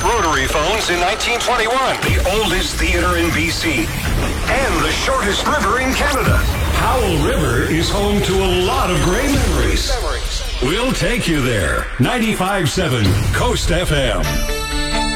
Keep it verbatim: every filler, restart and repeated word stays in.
rotary phones in nineteen twenty-one. The oldest theater in B C. And the shortest river in Canada. Powell River is home to a lot of great memories. We'll take you there. ninety-five point seven Coast F M.